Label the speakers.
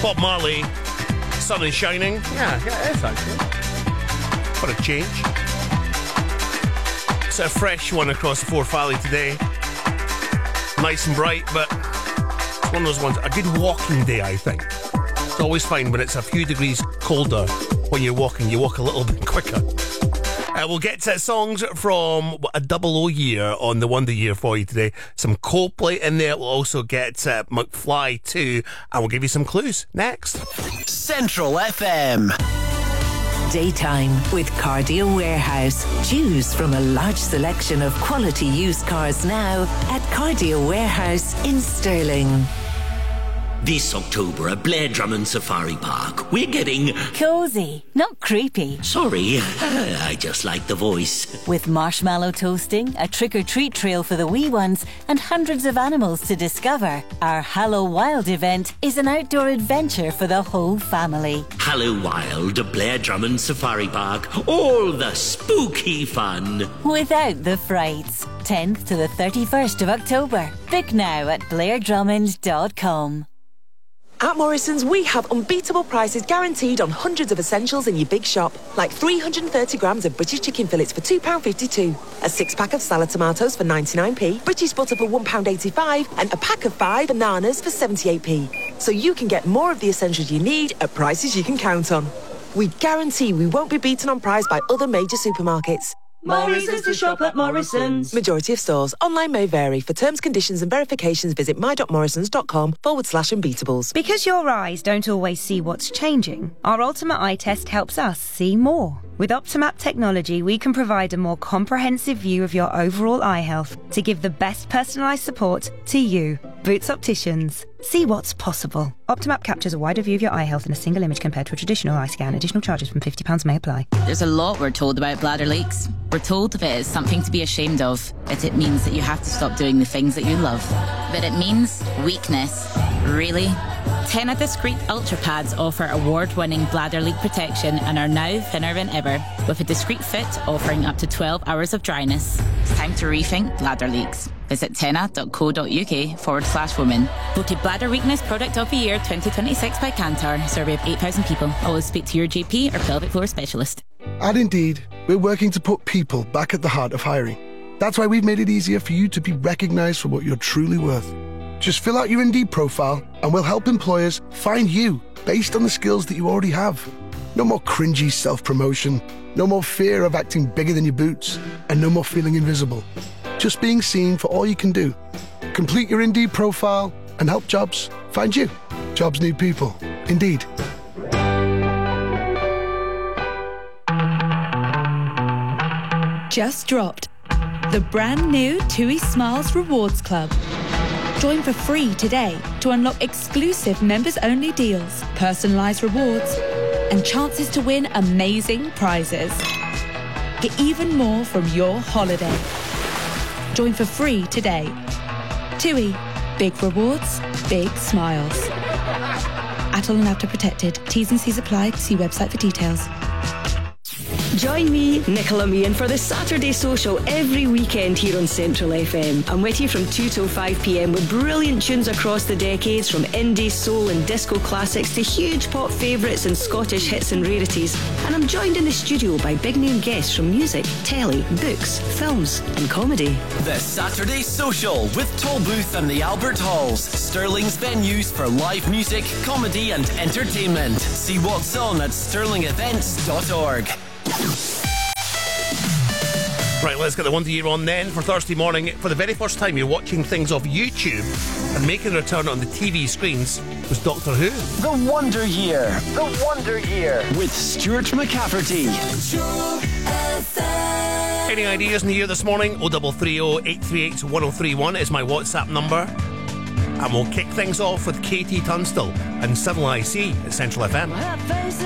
Speaker 1: Bob Marley, Sun is Shining. Yeah, it is actually. What a change. It's a fresh one across the Forth Valley today. Nice and bright, but it's one of those ones. A good walking day, I think. It's always fine when it's a few degrees colder when you're walking. You walk a little bit quicker. We'll get songs from a 00 year on the Wonder Year for you today. Some Coldplay in there. We'll also get McFly 2, and we'll give you some clues next.
Speaker 2: Central FM.
Speaker 3: Daytime with Cardio Warehouse. Choose from a large selection of quality used cars now at Cardio Warehouse in Stirling.
Speaker 4: This October at Blair Drummond Safari Park, we're getting...
Speaker 5: Cosy, not creepy.
Speaker 4: Sorry, I just like the voice.
Speaker 5: With marshmallow toasting, a trick-or-treat trail for the wee ones, and hundreds of animals to discover, our Hallow Wild event is an outdoor adventure for the whole family.
Speaker 4: Hallow Wild at Blair Drummond Safari Park. All the spooky fun.
Speaker 5: Without the frights. 10th to the 31st of October. Book now at blairdrummond.com.
Speaker 6: At Morrison's, we have unbeatable prices guaranteed on hundreds of essentials in your big shop, like 330 grams of British chicken fillets for £2.52, a 6-pack of salad tomatoes for 99p, British butter for £1.85, and a pack of 5 bananas for 78p. So you can get more of the essentials you need at prices you can count on. We guarantee we won't be beaten on price by other major supermarkets.
Speaker 7: Morrison's to shop at Morrison's.
Speaker 6: Majority of stores. Online may vary. For terms, conditions and verifications, visit my.morrisons.com/unbeatables.
Speaker 8: Because your eyes don't always see what's changing, our Ultimate Eye Test helps us see more. With Optimap technology, we can provide a more comprehensive view of your overall eye health to give the best personalised support to you. Boots Opticians. See what's possible. Optimap captures a wider view of your eye health in a single image compared to a traditional eye scan. Additional charges from £50 may apply.
Speaker 9: There's a lot we're told about bladder leaks. We're told that it's something to be ashamed of, that it means that you have to stop doing the things that you love. But it means weakness. Really? Tena Discreet Ultra Pads offer award-winning bladder leak protection and are now thinner than ever, with a discreet fit offering up to 12 hours of dryness. It's time to rethink bladder leaks. Visit tena.co.uk/women. Voted Bladder Weakness Product of the Year 2026 by Kantar. Survey of 8,000 people. Always speak to your GP or pelvic floor specialist.
Speaker 10: At Indeed, we're working to put people back at the heart of hiring. That's why we've made it easier for you to be recognised for what you're truly worth. Just fill out your Indeed profile and we'll help employers find you based on the skills that you already have. No more cringy self-promotion, no more fear of acting bigger than your boots, and no more feeling invisible. Just being seen for all you can do. Complete your Indeed profile and help jobs find you. Jobs need people. Indeed.
Speaker 11: Just dropped the brand new TUI Smiles Rewards Club. Join for free today to unlock exclusive members-only deals, personalised rewards, and chances to win amazing prizes. Get even more from your holiday. Join for free today. TUI. Big rewards, big smiles. ATOL and APTA protected. T's and C's apply. See website for details.
Speaker 7: Join me, Nicola Meehan, for the Saturday Social every weekend here on Central FM. I'm with you from 2 till 5 p.m. with brilliant tunes across the decades, from indie, soul and disco classics to huge pop favourites and Scottish hits and rarities. And I'm joined in the studio by big name guests from music, telly, books, films and comedy.
Speaker 2: The Saturday Social with Tollbooth and the Albert Halls, Stirling's venues for live music, comedy and entertainment. See what's on at stirlingevents.org.
Speaker 1: Right, let's get the Wonder Year on then for Thursday morning. For the very first time, you're watching things off YouTube, and making a return on the TV screens was Doctor Who.
Speaker 2: The Wonder Year. The Wonder Year. With Stuart McCafferty.
Speaker 1: Any ideas in the year this morning? 0330 838 1031 is my WhatsApp number. And we'll kick things off with Katie Tunstall and Civil IC at Central FM.